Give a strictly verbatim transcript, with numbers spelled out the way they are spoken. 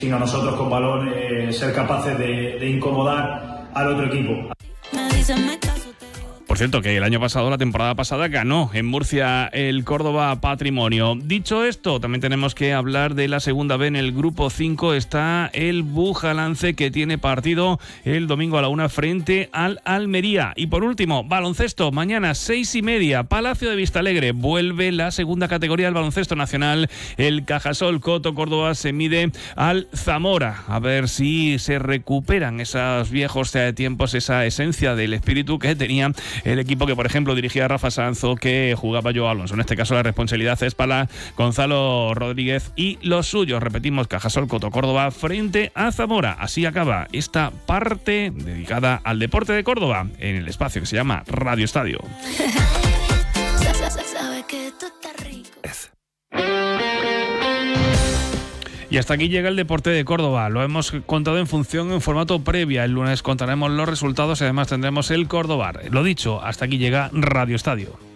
sino nosotros con balón eh, ser capaces de, de incomodar al otro equipo. Por cierto, que el año pasado, la temporada pasada, ganó en Murcia el Córdoba Patrimonio. Dicho esto, también tenemos que hablar de la segunda B. En el grupo cinco está el Bujalance, que tiene partido el domingo a la una frente al Almería. Y por último, baloncesto, mañana seis y media, Palacio de Vistalegre. Vuelve la segunda categoría del baloncesto nacional. El Cajasol Coto Córdoba se mide al Zamora. A ver si se recuperan esos viejos tiempos, esa esencia del espíritu que tenía el equipo que, por ejemplo, dirigía Rafa Sanz o que jugaba Joao Alonso. En este caso, la responsabilidad es para Gonzalo Rodríguez y los suyos. Repetimos, Cajasol Coto Córdoba frente a Zamora. Así acaba esta parte dedicada al deporte de Córdoba en el espacio que se llama Radio Estadio. Y hasta aquí llega el deporte de Córdoba. Lo hemos contado en función, en formato previa. El lunes contaremos los resultados y además tendremos el Córdoba. Lo dicho, hasta aquí llega Radio Estadio.